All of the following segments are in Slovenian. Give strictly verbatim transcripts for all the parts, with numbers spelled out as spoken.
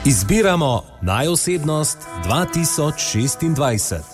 Izbiramo najosebnost dva tisoč šestindvajset.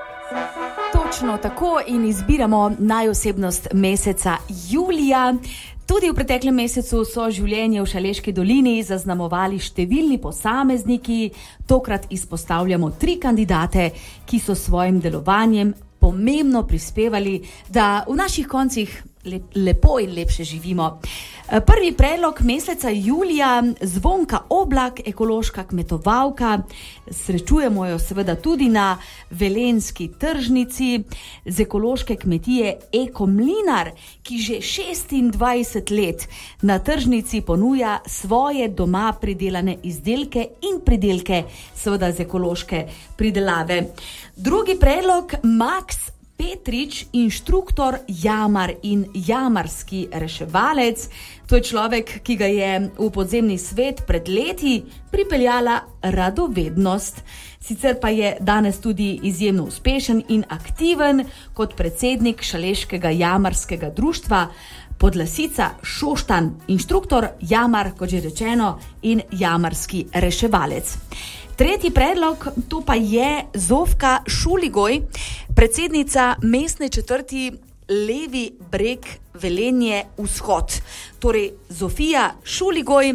Točno tako in izbiramo najosebnost meseca julija. Tudi v preteklem mesecu so življenje v Šaleški dolini zaznamovali številni posamezniki. Tokrat izpostavljamo tri kandidate, ki so svojim delovanjem pomembno prispevali, da v naših koncih lepo in lepše živimo. Prvi predlog meseca julija, Zvonka Oblak, ekološka kmetovalka. Srečujemo jo seveda tudi na velenjski tržnici z ekološke kmetije Eko Mlinar, ki že šestindvajset let na tržnici ponuja svoje doma pridelane izdelke in pridelke, seveda z ekološke pridelave. Drugi predlog, Max Petrič, inštruktor jamar in jamarski reševalec. To je človek, ki ga je v podzemni svet pred leti pripeljala radovednost. Sicer pa je danes tudi izjemno uspešen in aktiven kot predsednik Šaleškega jamarskega društva Podlasica Šoštanj, inštruktor jamar, kot že rečeno, in jamarski reševalec. Tretji predlog, to pa je Zofka Šuligoj, predsednica mestne četrti Levi breg Velenje vzhod. Torej, Zofija Šuligoj,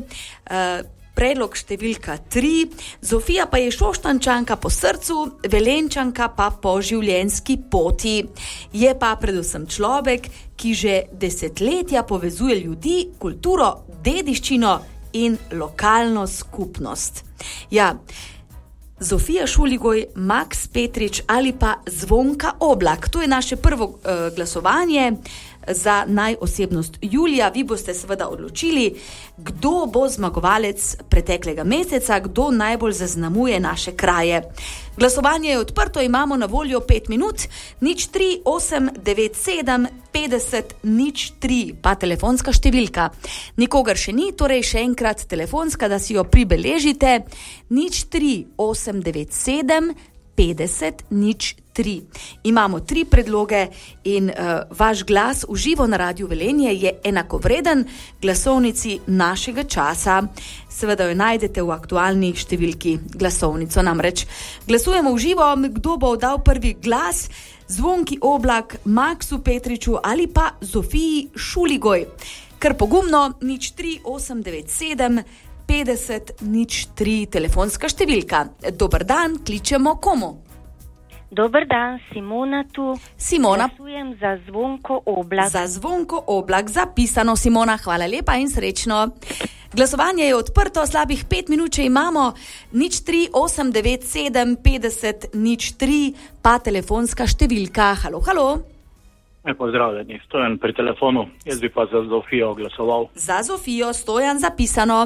predlog številka tri. Zofija pa je Šoštančanka po srcu, Velenčanka pa po življenjski poti. Je pa predvsem človek, ki že desetletja povezuje ljudi, kulturo, dediščino in lokalno skupnost. Ja, Zofija Šuligoj, Max Petrič ali pa Zvonka Oblak. To je naše prvo uh, glasovanje za najosebnost julija. Vi boste seveda odločili, kdo bo zmagovalec preteklega meseca, kdo najbolj zaznamuje naše kraje. Glasovanje je odprto, imamo na voljo pet minut, nič tri osem devet sedem petdeset nič tri, pa telefonska številka. Nikogar še ni, torej še enkrat telefonska, da si jo pribeležite, nič tri osem devet sedem petdeset nič tri. Imamo tri predloge in uh, vaš glas v živo na Radiu Velenje je enakovreden glasovnici našega časa. Seveda jo najdete v aktualni številki glasovnico. Namreč glasujemo v živo, kdo bo dal prvi glas, Zvonki Oblak, Maxu Petriču ali pa Zofiji Šuligoj. Kar pogumno, nič tri osem devet sedem petdeset nič tri, telefonska številka. Dober dan, kličemo komu? Dober dan, Simona tu. Simona. Glasujem za Zvonko Oblak. Za Zvonko Oblak, zapisano, Simona, hvala lepa in srečno. Glasovanje je odprto, slabih pet minut, če imamo, nič tri osem devet sedem petdeset nič tri, pa telefonska številka. Halo, halo. Pozdravljeni, Stojan pri telefonu. Jaz bi pa za Zofijo glasoval. Za Zofijo, Stojan, zapisano.